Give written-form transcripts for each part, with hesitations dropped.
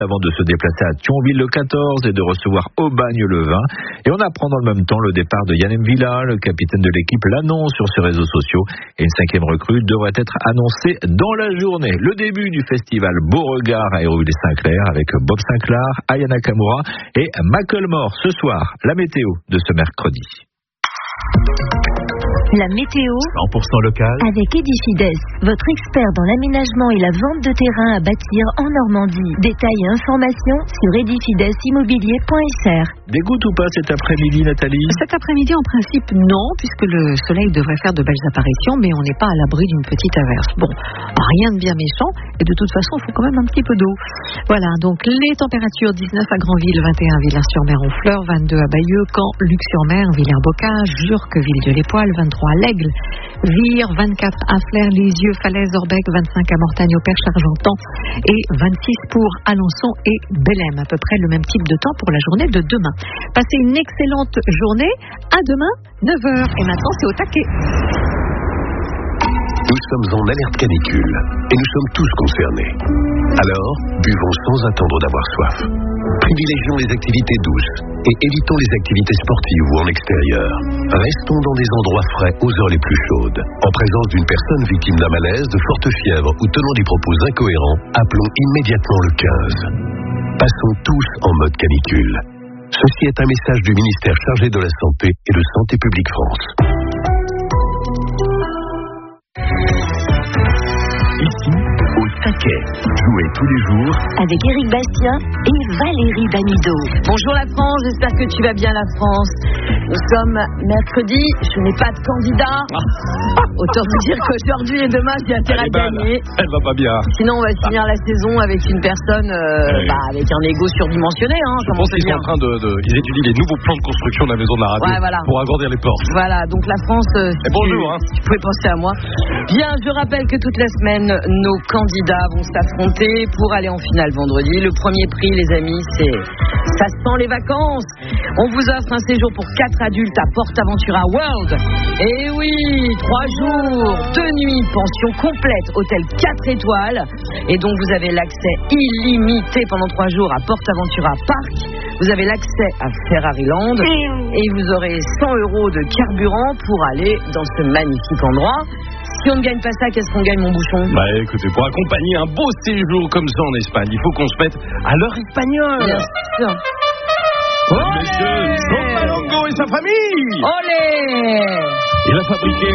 avant de se déplacer à Thionville le 14 et de recevoir Aubagne le 20. Et on apprend dans le même temps le départ de Yann M'Vila, le capitaine de l'équipe l'annonce sur ses réseaux sociaux. Et une 5e recrue devrait être annoncée dans la journée. Le début du festival Beauregard à Hérouville-Saint-Clair avec Bob Sinclair, Aya Nakamura et Macklemore. Ce soir, la météo de ce mercredi. La météo 100% local avec Edifides, votre expert dans l'aménagement et la vente de terrain à bâtir en Normandie. Détails et informations sur edifidesimmobilier.fr. Des gouttes ou pas cet après-midi, Nathalie? Cet après-midi, en principe, non, puisque le soleil devrait faire de belles apparitions, mais on n'est pas à l'abri d'une petite averse. Bon, rien de bien méchant, et de toute façon, il faut quand même un petit peu d'eau. Voilà, donc les températures 19 à Granville, 21 à Villars-sur-Mer-Honfleur, 22 à Bayeux, Caen, Luc-sur-Mer, Villers-Bocage, Jurques, Ville-Dieu-les-Poils, 23 à l'Aigle, Vire, 24 à Flers, Lisieux, Falaise, Orbec, 25 à Mortagne, au Perche, Argentan et 26 pour Alençon et Bellem. À peu près le même type de temps pour la journée de demain. Passez une excellente journée. À demain, 9h. Et maintenant, c'est au taquet. Nous sommes en alerte canicule et nous sommes tous concernés. Alors, buvons sans attendre d'avoir soif. Privilégions les activités douces et évitons les activités sportives ou en extérieur. Restons dans des endroits frais aux heures les plus chaudes. En présence d'une personne victime d'un malaise, de forte fièvre ou tenant des propos incohérents, appelons immédiatement le 15. Passons tous en mode canicule. Ceci est un message du ministère chargé de la Santé et de Santé publique France. Ici, au taquet. Jouez tous les jours Avec Éric Bastien et Valérie Damido. Bonjour la France, j'espère que tu vas bien la France. Nous sommes mercredi, je n'ai pas de candidat. Autant vous dire qu'aujourd'hui et demain, j'ai intérêt à gagner. Elle va pas bien. Sinon, on va finir la saison avec une personne avec un ego surdimensionné. Je pense qu'ils sont en train ils étudient les nouveaux plans de construction de la maison de la radio pour agrandir les portes. Voilà, donc la France, bonjour. Si tu pouvais penser à moi. Bien, je rappelle que toute la semaine, nos candidats vont s'affronter pour aller en finale vendredi. Le premier prix, les amis, ça sent les vacances. On vous offre un séjour pour 4 adultes à PortAventura World. Et oui, 3 jours, 2 nuits, pension complète, hôtel 4 étoiles. Et donc vous avez l'accès illimité pendant 3 jours à PortAventura Park. Vous avez l'accès à Ferrariland. Et vous aurez 100 € de carburant pour aller dans ce magnifique endroit. Si on ne gagne pas ça, qu'est-ce qu'on gagne, mon bouchon? Écoutez, pour accompagner un beau séjour comme ça en Espagne, il faut qu'on se mette à l'heure espagnole. Bien sûr. Monsieur Somalongo et sa famille. Olé! Il a fabriqué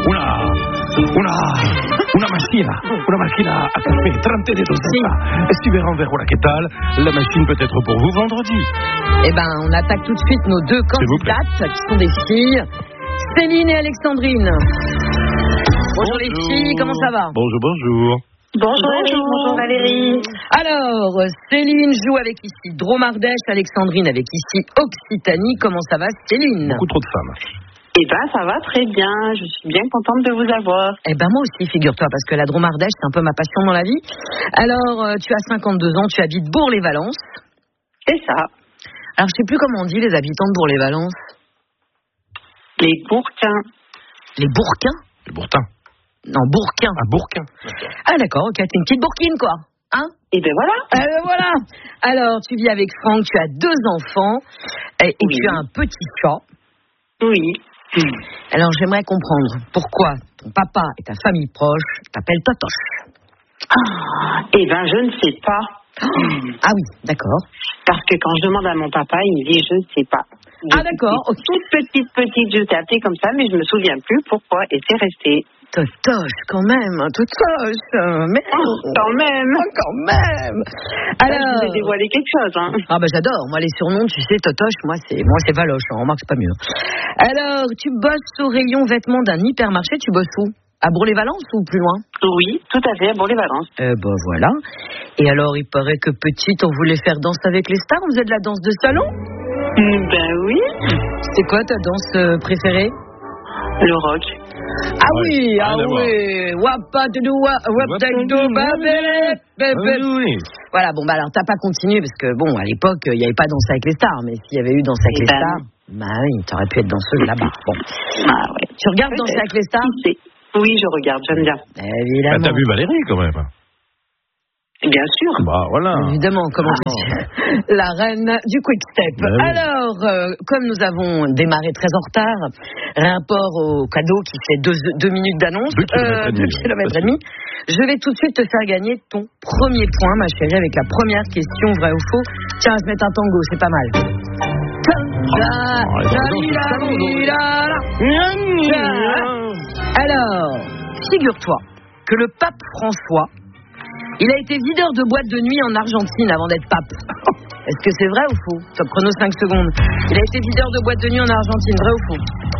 una máquina à café, 30 de docena. Estuvera vers voilà, que tal? La machine peut être pour vous vendredi. Eh ben, on attaque tout de suite nos 2 candidates, qui sont des filles, Céline et Alexandrine. Bonjour les filles, comment ça va? Bonjour. Bonjour Valérie. Alors, Céline joue avec ici Dromardèche, Alexandrine avec ici Occitanie. Comment ça va, Céline? Beaucoup trop de femmes. Eh ben, ça va très bien. Je suis bien contente de vous avoir. Eh ben, moi aussi, figure-toi, parce que la Dromardèche, c'est un peu ma passion dans la vie. Alors, tu as 52 ans, tu habites Bourg-les-Valences. C'est ça. Alors, je sais plus comment on dit les habitants de Bourg-les-Valences. Les Bourquins. Les Bourquins? Les Bourtins. Non, Bourquins. Ah, Bourquins. Ah, d'accord, ok, t'es une petite bourquine, quoi. Hein? Et ben voilà. Voilà. Alors, tu vis avec Franck, tu as 2 enfants et tu as un petit chat. Oui. Alors, j'aimerais comprendre pourquoi ton papa et ta famille proche t'appellent Totoche. Eh ben, je ne sais pas. Ah oui, d'accord. Parce que quand je demande à mon papa, il me dit je ne sais pas. D'accord. Ok. Toute petite, je t'ai appelé comme ça, mais je me souviens plus pourquoi, et c'est resté. Totoche, quand même, Totoche, mais quand même. Alors, je vous ai dévoilé quelque chose, hein. Ah ben j'adore, moi les surnoms, tu sais, Totoche, moi c'est Valoche, on remarque c'est pas mieux. Alors, tu bosses au rayon vêtements d'un hypermarché, tu bosses où? À Bourg-les-Valences ou plus loin? Oui, tout à fait, à Bourg-les-Valences. Voilà. Et alors, il paraît que petite, on voulait faire danse avec les stars, vous êtes de la danse de salon? Ben oui. C'est quoi ta danse préférée? Le rock. Ah oui. Voilà, bon, alors t'as pas continué parce que, bon, à l'époque, il n'y avait pas Danse avec les stars, mais s'il y avait eu Danse avec les stars, oui, t'aurais pu être danseuse là-bas. Bon. Ah ouais. Tu regardes Danse avec les stars? Oui, je regarde, j'aime bien. Évidemment. T'as vu Valérie quand même? Bien sûr. Bah voilà. Évidemment, comment la reine du Quick Step. Oui. Alors, comme nous avons démarré très en retard, rapport au cadeau qui fait 2 minutes d'annonce, 2 km et demi, je vais tout de suite te faire gagner ton premier point, ma chérie, avec la première question, vrai ou faux. Tiens, je vais mettre un tango, c'est pas mal. Alors, figure-toi que le pape François, il a été videur de boîte de nuit en Argentine avant d'être pape. Est-ce que c'est vrai ou faux? Top chrono 5 secondes. Il a été videur de boîte de nuit en Argentine, vrai ou faux?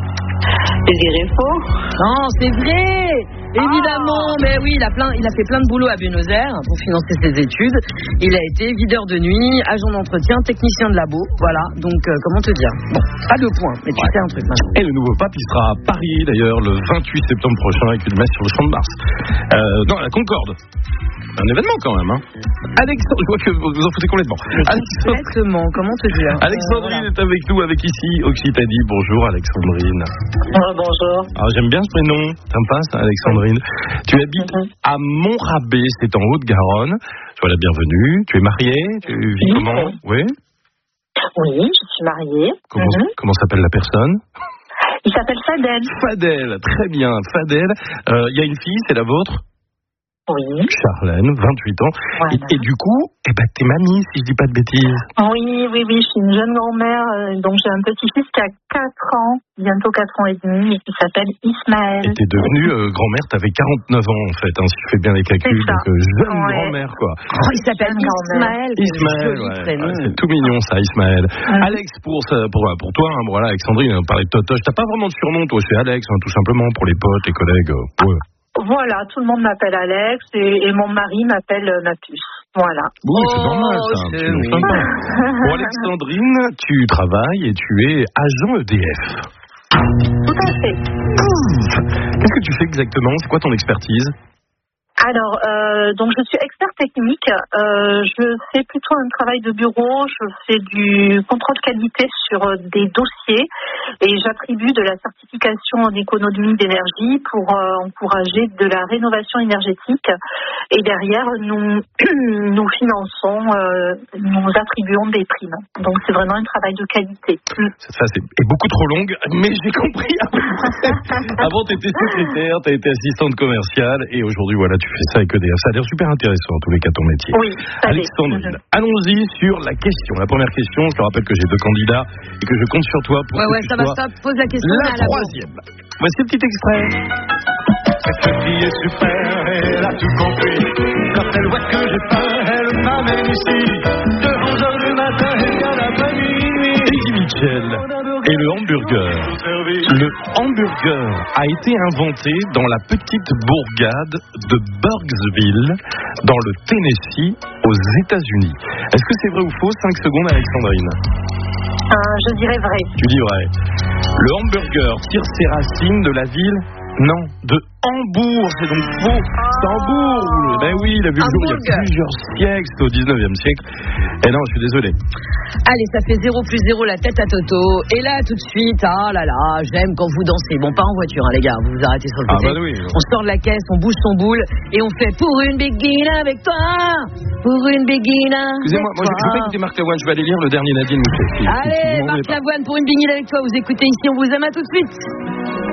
Je dirais faux. Non, c'est vrai. Évidemment, mais oui, il a fait plein de boulot à Buenos Aires pour financer ses études. Il a été videur de nuit, agent d'entretien, technicien de labo. Voilà, donc comment te dire? Bon, pas de points, mais tu sais un truc maintenant. Et le nouveau pape, il sera à Paris d'ailleurs le 28 septembre prochain avec une messe sur le Champ de Mars. Non, à la Concorde. Un événement quand même, hein. Alexandre, je vois que vous en foutez complètement. Exactement, comment te dire? Alexandrine est avec nous, avec ici Occitanie. Bonjour Alexandrine. Bonjour. Alors j'aime bien ce prénom, sympa ça Alexandrine. Tu habites à Montrabé, c'est en Haute-Garonne. Sois la bienvenue. Tu es mariée, tu vis comment? Oui. Oui, je suis mariée. Comment s'appelle la personne? Il s'appelle Fadel. Fadel, très bien, Fadel. Il y a une fille, c'est la vôtre? Oui. Charlène, 28 ans. Voilà. Et du coup, t'es mamie, si je dis pas de bêtises. Oui, je suis une jeune grand-mère, donc j'ai un petit-fils qui a 4 ans, bientôt 4 ans et demi, et qui s'appelle Ismaël. Et t'es devenue grand-mère, t'avais 49 ans en fait, hein, si je fais bien les calculs, donc jeune grand-mère quoi. Oh, il s'appelle Ismaël. Ismaël, c'est tout mignon ça, Ismaël. Alex, pour toi, hein, voilà, Alexandrine, on parlait de Totoche, t'as pas vraiment de surnom, toi, c'est Alex, hein, tout simplement, pour les potes, les collègues. Ouais. Voilà, tout le monde m'appelle Alex et mon mari m'appelle ma puce. Voilà. Oui, c'est normal ça, un petit nom sympa. Bon, Alexandrine, tu travailles et tu es agent EDF. Tout à fait. Qu'est-ce que tu fais exactement? C'est quoi ton expertise? Alors, donc je suis expert technique. Je fais plutôt un travail de bureau. Je fais du contrôle qualité sur des dossiers et j'attribue de la certification en économie d'énergie pour encourager de la rénovation énergétique. Et derrière, nous finançons, nous attribuons des primes. Donc c'est vraiment un travail de qualité. Cette phase est beaucoup trop longue, mais j'ai compris. Avant, tu étais secrétaire, tu as été assistante commerciale et aujourd'hui, voilà, tu fais ça avec EDF. Ça a l'air super intéressant en tous les cas ton métier. Oui, Alexandrine, allons-y sur la question. La première question, je te rappelle que j'ai 2 candidats et que je compte sur toi pour que tu sois pose la question. la troisième. Voici un petit extrait. Cette fille est super, elle a tout compris. Quand elle voit que j'ai faim, elle m'amène ici. De 11h du matin et à l'après-midi. Eddie Mitchell et le hamburger. Le hamburger a été inventé dans la petite bourgade de Burksville, dans le Tennessee, aux États-Unis. Est-ce que c'est vrai ou faux? 5 secondes, Alexandrine. Je dirais vrai. Tu dis vrai. Le hamburger tire ses racines de la ville? Non, de Hambourg, c'est donc faux. C'est Hambourg. Ben oui, il a vu le jour il y a plusieurs siècles, c'était au 19e siècle. Et non, je suis désolé. Allez, ça fait 0+0 la tête à Toto. Et là, tout de suite, ah là là, j'aime quand vous dansez. Bon, pas en voiture, hein, les gars, vous vous arrêtez sur le côté. Ah bah oui. On sort de la caisse, on bouge son boule et on fait pour une béguine avec toi. Pour une béguine avec Excusez-moi, moi je vais pas écouter Marc Lavoine, je vais aller lire le dernier Nadine Mouchet. Allez, Marc Lavoine pour une béguine avec toi. Vous écoutez ici, on vous aime, à tout de suite.